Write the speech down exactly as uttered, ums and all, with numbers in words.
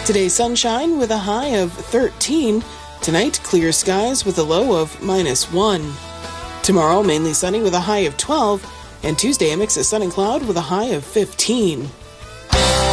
Today, sunshine with a high of thirteen. Tonight, clear skies with a low of minus one. Tomorrow, mainly sunny with a high of twelve. And Tuesday, a mix of sun and cloud with a high of fifteen.